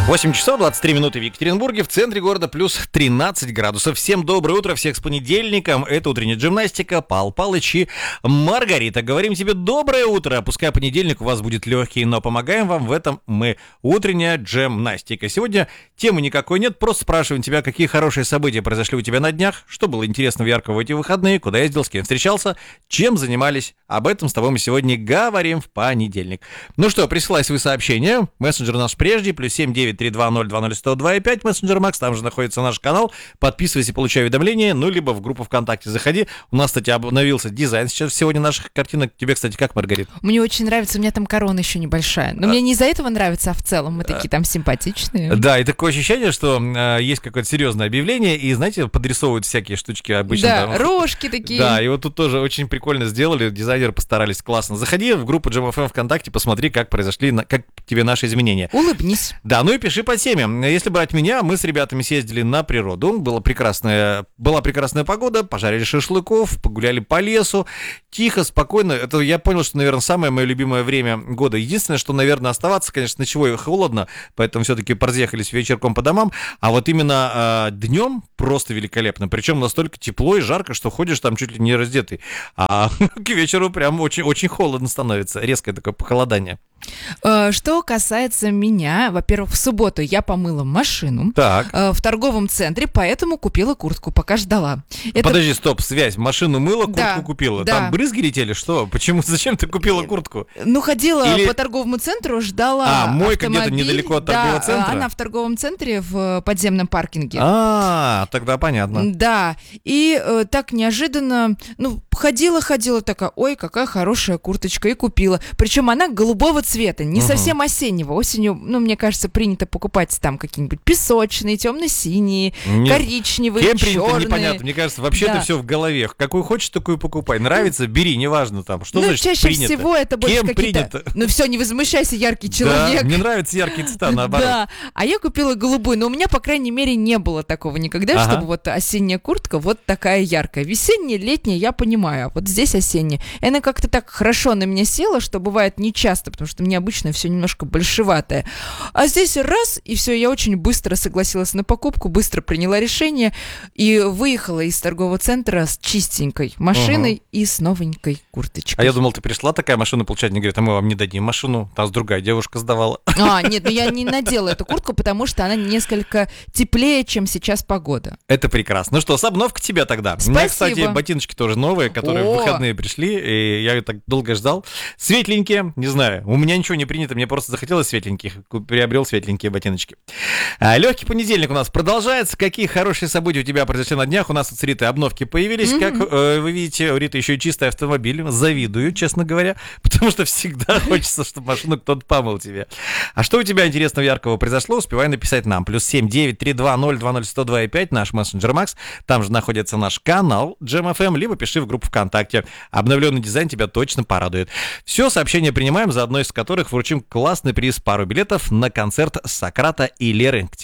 8 часов 23 минуты в Екатеринбурге, в центре города плюс 13 градусов. Всем доброе утро, всех с понедельником. Это утренняя гимнастика, Пал Палыч и Маргарита. Говорим тебе доброе утро. Пускай понедельник у вас будет легкий, но помогаем вам в этом мы. Утренняя гимнастика. Сегодня темы никакой нет, просто спрашиваем тебя, какие хорошие события произошли у тебя на днях, что было интересного, яркого в эти выходные, куда ездил, с кем встречался, чем занимались. Об этом с тобой мы сегодня говорим в понедельник. Ну что, присылай свои сообщения. Мессенджер наш прежде, плюс 79320201025, мессенджер Макс, там же находится наш канал. Подписывайся, получай уведомления, ну, либо в группу ВКонтакте заходи. У нас, кстати, обновился дизайн сейчас сегодня наших картинок. Тебе, кстати, как, Маргарита? Мне очень нравится, у меня там корона еще небольшая. Но мне не из-за этого нравится, а в целом мы такие там симпатичные. Да, и такое ощущение, что есть какое-то серьезное объявление, и, знаете, подрисовывают всякие штучки обычно. Да, там, рожки такие. Да, и вот тут тоже очень прикольно сделали, дизайнеры постарались классно. Заходи в группу Jam FM ВКонтакте, посмотри, как произошли, как тебе наши изменения. Улыбнись. Да, ну и пиши по теме. Если брать меня, мы с ребятами съездили на природу. Была прекрасная погода, пожарили шашлыков, погуляли по лесу. Тихо, спокойно. Это я понял, что, наверное, самое мое любимое время года. Единственное, что, наверное, оставаться, конечно, ночевой холодно, поэтому все-таки поразъехались вечерком по домам. А вот именно днем просто великолепно. Причем настолько тепло и жарко, что ходишь там чуть ли не раздетый. А к вечеру прям очень холодно становится. Резкое такое похолодание. Что касается меня, во-первых, в субботу я помыла машину в торговом центре, поэтому купила куртку, пока ждала. Подожди, стоп, связь. Машину мыла, куртку Да, купила. да. Там брызги летели, что? Почему? Зачем ты купила куртку? Ну, ходила Или- по торговому центру, ждала мойка где-то автомобиль. недалеко от торгового центра? Она в торговом центре в подземном паркинге. Тогда понятно. Да, и так неожиданно, ходила такая, ой, какая хорошая курточка, и купила. Причем она голубого цвета, не совсем осеннего. Осенью, мне кажется, принято покупать там какие-нибудь песочные, темно-синие, коричневые, Кем принято, черные. непонятно. Мне кажется, вообще это все в голове. Какую хочешь, такую покупай. Нравится, бери, неважно там. Что значит чаще принято? всего это больше Кем какие-то... принято? Все, не возмущайся, яркий человек. Да, мне нравятся яркие цвета, наоборот. Да, а я купила голубую, но у меня, по крайней мере, не было такого никогда, чтобы вот осенняя куртка вот такая яркая. Весенняя, летняя, я понимаю, а вот здесь осенняя. И она как-то так хорошо на меня села, что бывает нечасто, потому что мне обычно все немножко большеватое. А здесь раз, и все, я очень быстро согласилась на покупку, быстро приняла решение и выехала из торгового центра с чистенькой машиной и с новенькой курточкой. А я думал, ты пришла такая машина получать, не говорит, а мы вам не дадим машину, там другая девушка сдавала. Нет, я не надела эту куртку, потому что она несколько теплее, чем сейчас погода. Это прекрасно. Ну что, с обновкой тебя тогда. Спасибо. У меня, кстати, ботиночки тоже новые, которые в выходные пришли, и я так долго ждал. Светленькие, не знаю, у меня ничего не принято, мне просто захотелось светленьких, приобрел светленькие ботиночки. Легкий понедельник у нас продолжается. Какие хорошие события у тебя произошли на днях? У нас с Ритой обновки появились. Как вы видите, у Риты еще и чистый автомобиль. Завидую, честно говоря, потому что всегда хочется, чтобы машину кто-то помыл тебе. А что у тебя интересного, яркого произошло? Успевай написать нам. Плюс 79320201025, наш мессенджер Макс. Там же находится наш канал Jam FM, либо пиши в группу ВКонтакте. Обновленный дизайн тебя точно порадует. Все, сообщения принимаем, за одно из которых вручим классный приз, пару билетов на концерт Сократа и Леры к